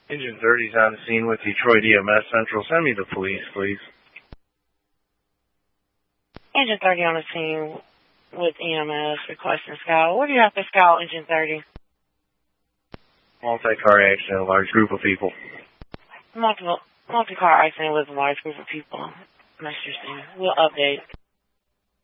Engine 30's on the scene with Detroit EMS Central. Send me the police, please. Engine 30 on the scene with EMS requesting scout. What do you have to scout, Engine 30? Multi-car accident, a large group of people. Multi-car accident with a large group of people. That's your scene. We'll update.